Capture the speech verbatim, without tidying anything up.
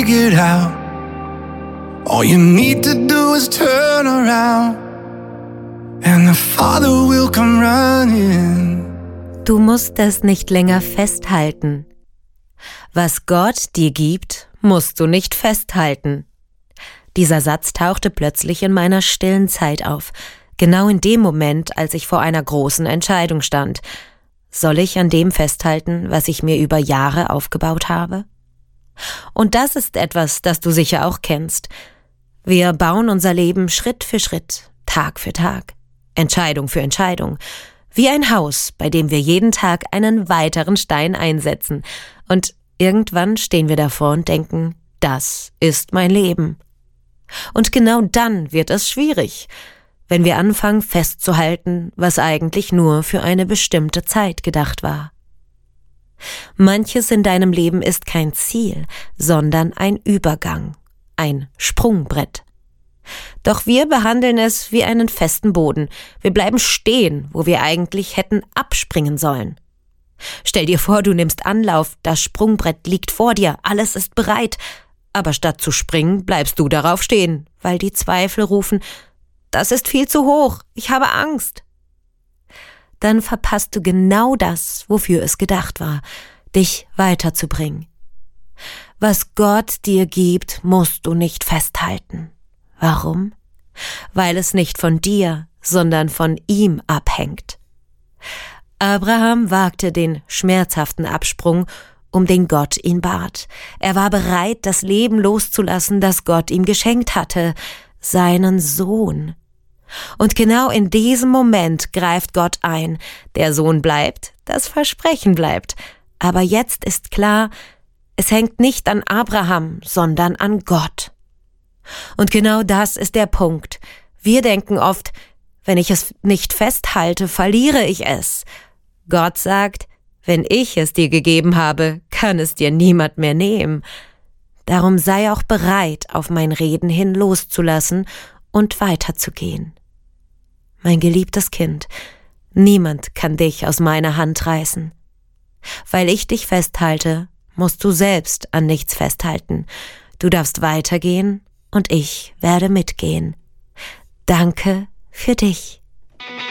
figured out. All you need to do is turn around, and the Father will come running. Du musst es nicht länger festhalten. Was Gott dir gibt, musst du nicht festhalten. Dieser Satz tauchte plötzlich in meiner stillen Zeit auf, genau in dem Moment, als ich vor einer großen Entscheidung stand. Soll ich an dem festhalten, was ich mir über Jahre aufgebaut habe? Und das ist etwas, das du sicher auch kennst. Wir bauen unser Leben Schritt für Schritt, Tag für Tag, Entscheidung für Entscheidung, wie ein Haus, bei dem wir jeden Tag einen weiteren Stein einsetzen. Und irgendwann stehen wir davor und denken, das ist mein Leben. Und genau dann wird es schwierig, wenn wir anfangen festzuhalten, was eigentlich nur für eine bestimmte Zeit gedacht war. Manches in deinem Leben ist kein Ziel, sondern ein Übergang, ein Sprungbrett. Doch wir behandeln es wie einen festen Boden. Wir bleiben stehen, wo wir eigentlich hätten abspringen sollen. Stell dir vor, du nimmst Anlauf, das Sprungbrett liegt vor dir, alles ist bereit, aber statt zu springen, bleibst du darauf stehen, weil die Zweifel rufen, das ist viel zu hoch, ich habe Angst. Dann verpasst du genau das, wofür es gedacht war, dich weiterzubringen. Was Gott dir gibt, musst du nicht festhalten. Warum? Weil es nicht von dir, sondern von ihm abhängt. Abraham wagte den schmerzhaften Absprung, um den Gott ihn bat. Er war bereit, das Leben loszulassen, das Gott ihm geschenkt hatte, seinen Sohn. Und genau in diesem Moment greift Gott ein. Der Sohn bleibt, das Versprechen bleibt. Aber jetzt ist klar, es hängt nicht an Abraham, sondern an Gott. Und genau das ist der Punkt. Wir denken oft, wenn ich es nicht festhalte, verliere ich es. Gott sagt, wenn ich es dir gegeben habe, kann es dir niemand mehr nehmen. Darum sei auch bereit, auf mein Reden hin loszulassen und weiterzugehen. Mein geliebtes Kind, niemand kann dich aus meiner Hand reißen. Weil ich dich festhalte, musst du selbst an nichts festhalten. Du darfst weitergehen und ich werde mitgehen. Danke für dich.